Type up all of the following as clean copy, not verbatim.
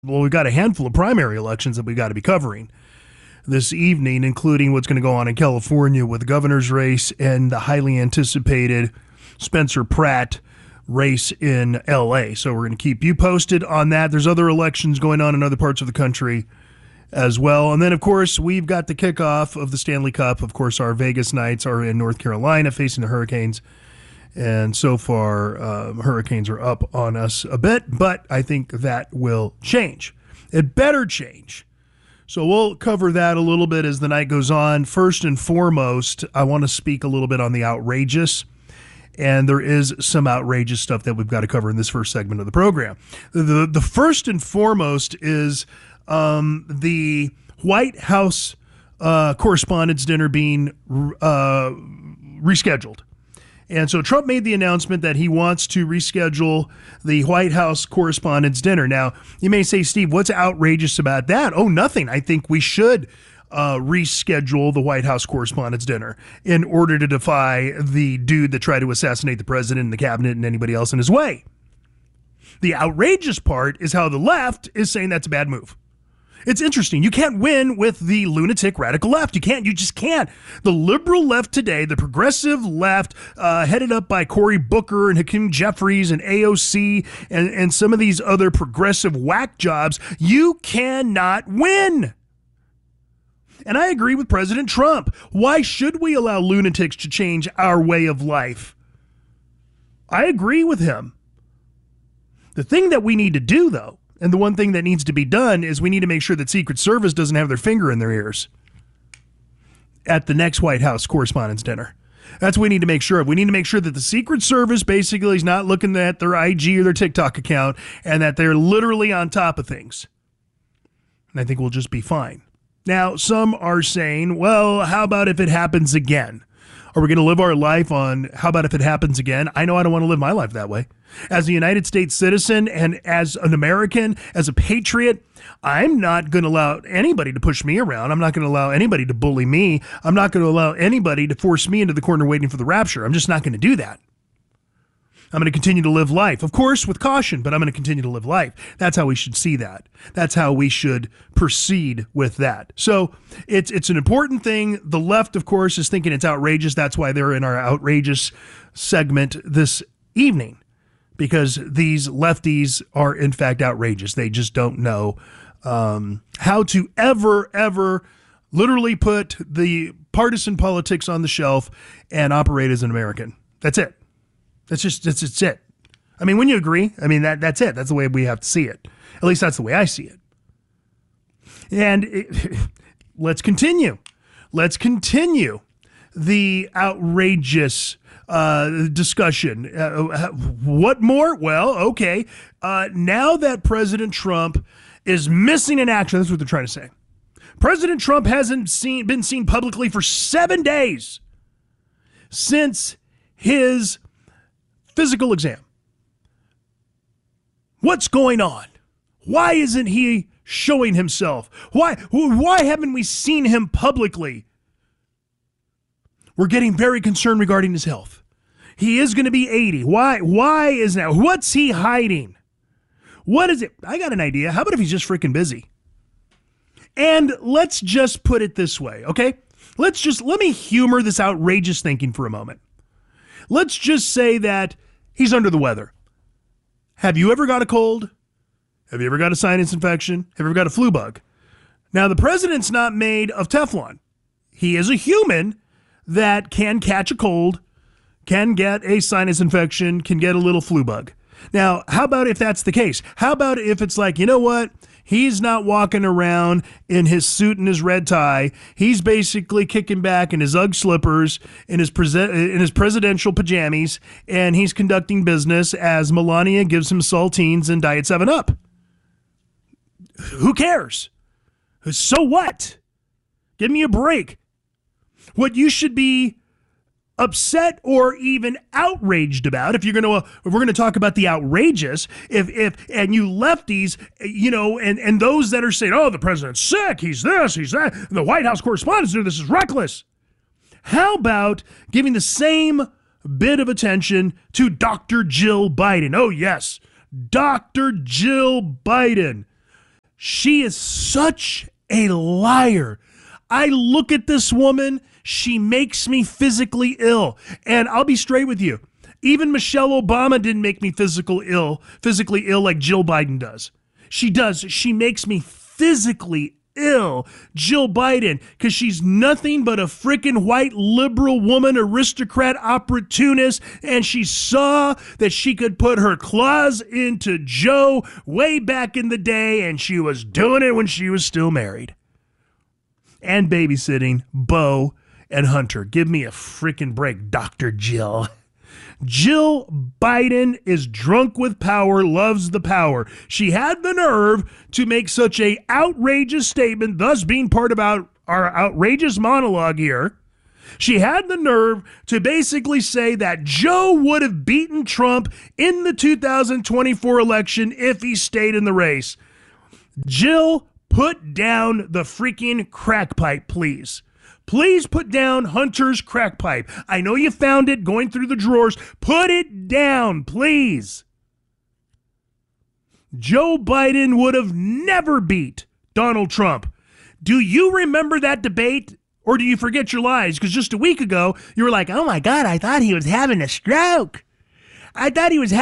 Well, we've got a handful of primary elections that we've got to be covering this evening, including what's going to go on in California with the governor's race and the highly anticipated Spencer Pratt race in LA. So we're going to keep you posted on that. There's other elections going on in other parts of the country as well. And then, of course, we've got the kickoff of the Stanley Cup. Of course, our Vegas Knights are in North Carolina facing the Hurricanes. And so far, Hurricanes are up on us a bit, but I think that will change. It better change. So we'll cover that a little bit as the night goes on. First and foremost, I want to speak a little bit on the outrageous. And there is some outrageous stuff that we've got to cover in this first segment of the program. The first and foremost is the White House Correspondents' Dinner being rescheduled. And so Trump made the announcement that he wants to reschedule the White House Correspondents' Dinner. Now, you may say, Steve, what's outrageous about that? Oh, nothing. I think we should reschedule the White House Correspondents' Dinner in order to defy the dude that tried to assassinate the president and the cabinet and anybody else in his way. The outrageous part is how the left is saying that's a bad move. It's interesting. You can't win with the lunatic radical left. You just can't. The liberal left today, the progressive left, headed up by Cory Booker and Hakeem Jeffries and AOC and some of these other progressive whack jobs, you cannot win. And I agree with President Trump. Why should we allow lunatics to change our way of life? I agree with him. The thing that we need to do, though, and the one thing that needs to be done is we need to make sure that Secret Service doesn't have their finger in their ears at the next White House Correspondents' Dinner. That's what we need to make sure of. We need to make sure that the Secret Service basically is not looking at their IG or their TikTok account and that they're literally on top of things. And I think we'll just be fine. Now, some are saying, well, how about if it happens again? Are we going to live our life on how about if it happens again? I know I don't want to live my life that way. As a United States citizen and as an American, as a patriot, I'm not going to allow anybody to push me around. I'm not going to allow anybody to bully me. I'm not going to allow anybody to force me into the corner waiting for the rapture. I'm just not going to do that. I'm going to continue to live life, of course, with caution, but I'm going to continue to live life. That's how we should see that. That's how we should proceed with that. So it's an important thing. The left, of course, is thinking it's outrageous. That's why they're in our outrageous segment this evening, because these lefties are, in fact, outrageous. They just don't know how to ever literally put the partisan politics on the shelf and operate as an American. That's it. That's it. I mean, when you agree, I mean, that's it. That's the way we have to see it. At least that's the way I see it. And let's continue. Let's continue the outrageous discussion. What more? Well, okay. Now that President Trump is missing in action, that's what they're trying to say. President Trump hasn't been seen publicly for 7 days since his physical exam. What's going on? Why isn't he showing himself? Why haven't we seen him publicly? We're getting very concerned regarding his health. He is going to be 80. Why is that? What's he hiding? What is it? I got an idea. How about if he's just freaking busy? And let's just put it this way, okay? Let me humor this outrageous thinking for a moment. Let's just say that he's under the weather. Have you ever got a cold? Have you ever got a sinus infection? Have you ever got a flu bug? Now, the president's not made of Teflon. He is a human that can catch a cold, can get a sinus infection, can get a little flu bug. Now, how about if that's the case? How about if it's like, you know what? He's not walking around in his suit and his red tie. He's basically kicking back in his Ugg slippers, in his presidential pajamas, and he's conducting business as Melania gives him saltines and Diet 7-Up. Who cares? So what? Give me a break. What you should be upset or even outraged about, if we're going to talk about the outrageous, and you lefties, and those that are saying, oh, the president's sick, he's this, he's that, the White House correspondents do this is reckless. How about giving the same bit of attention to Dr. Jill Biden? Oh, yes, Dr. Jill Biden. She is such a liar. I look at this woman, she makes me physically ill. And I'll be straight with you. Even Michelle Obama didn't make me physically ill like Jill Biden does. She does. She makes me physically ill, Jill Biden, because she's nothing but a freaking white liberal woman, aristocrat, opportunist, and she saw that she could put her claws into Joe way back in the day, and she was doing it when she was still married. And babysitting Beau and Hunter. Give me a freaking break, Dr. Jill. Jill Biden is drunk with power, loves the power. She had the nerve to make such a outrageous statement, thus being part of our outrageous monologue here. She had the nerve to basically say that Joe would have beaten Trump in the 2024 election if he stayed in the race. Jill, put down the freaking crack pipe, please. Please put down Hunter's crack pipe. I know you found it going through the drawers. Put it down, please. Joe Biden would have never beat Donald Trump. Do you remember that debate, or do you forget your lies? Because just a week ago, you were like, oh my God, I thought he was having a stroke. I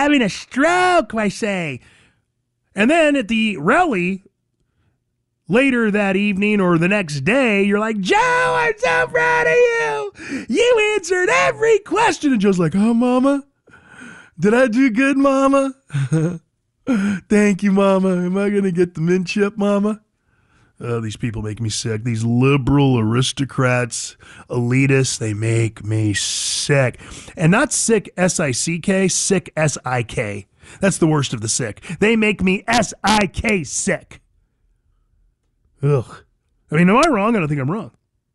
say. And then at the rally later that evening or the next day, you're like, Joe, I'm so proud of you. You answered every question. And Joe's like, oh, Mama, did I do good, Mama? Thank you, Mama. Am I going to get the mint chip, Mama? Oh, these people make me sick. These liberal aristocrats, elitists, they make me sick. And not sick, S-I-C-K, sick, S-I-K. That's the worst of the sick. They make me S-I-K sick. Ugh. I mean, am I wrong? I don't think I'm wrong.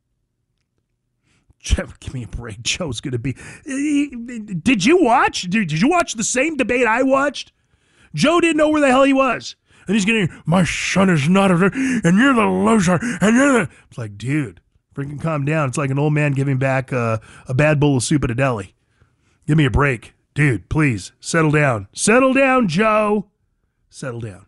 Jeff, give me a break. Joe's going to be... Did you watch? Did you watch the same debate I watched? Joe didn't know where the hell he was. And he's getting, my son is not a... And you're the loser. And you're the... It's like, dude, freaking calm down. It's like an old man giving back a bad bowl of soup at a deli. Give me a break. Dude, please, settle down. Settle down, Joe. Settle down.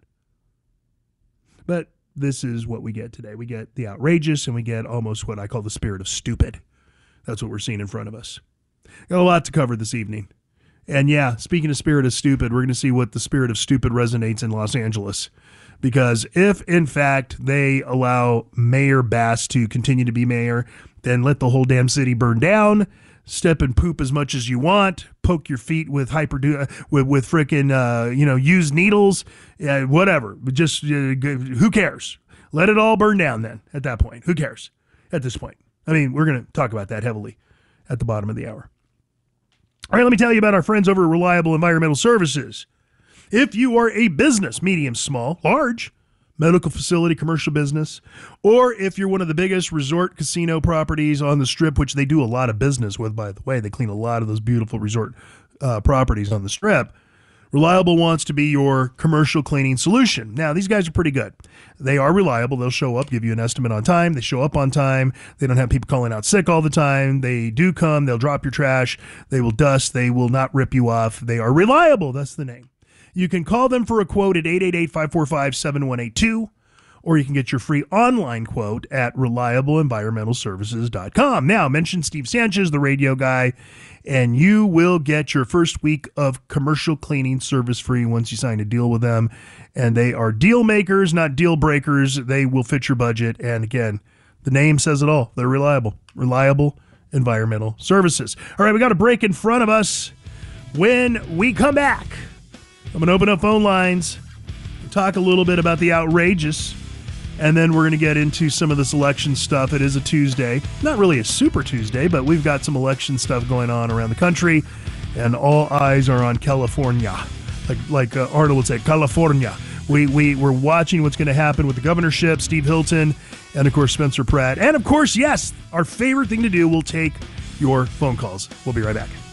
But... this is what we get today. We get the outrageous, and we get almost what I call the spirit of stupid. That's what we're seeing in front of us. Got a lot to cover this evening. And yeah, speaking of spirit of stupid, we're going to see what the spirit of stupid resonates in Los Angeles. Because if, in fact, they allow Mayor Bass to continue to be mayor, then let the whole damn city burn down. Step and poop as much as you want. Poke your feet with with frickin' used needles. Whatever. Just who cares? Let it all burn down. Then at that point, who cares? At this point, I mean, we're gonna talk about that heavily at the bottom of the hour. All right, let me tell you about our friends over at Reliable Environmental Services. If you are a business, medium, small, large, medical facility, commercial business, or if you're one of the biggest resort casino properties on the Strip, which they do a lot of business with, by the way, they clean a lot of those beautiful resort properties on the Strip, Reliable wants to be your commercial cleaning solution. Now, these guys are pretty good. They are reliable. They'll show up, give you an estimate on time. They show up on time. They don't have people calling out sick all the time. They do come. They'll drop your trash. They will dust. They will not rip you off. They are reliable. That's the name. You can call them for a quote at 888-545-7182, or you can get your free online quote at reliableenvironmentalservices.com. Now, mention Steve Sanchez, the radio guy, and you will get your first week of commercial cleaning service free once you sign a deal with them. And they are deal makers, not deal breakers. They will fit your budget. And again, the name says it all. They're reliable. Reliable Environmental Services. All right, we got a break in front of us. When we come back, I'm going to open up phone lines, talk a little bit about the outrageous, and then we're going to get into some of this election stuff. It is a Tuesday. Not really a super Tuesday, but we've got some election stuff going on around the country, and all eyes are on California. Like Arnold would say, California. We're watching what's going to happen with the governorship, Steve Hilton, and, of course, Spencer Pratt. And, of course, yes, our favorite thing to do, we'll take your phone calls. We'll be right back.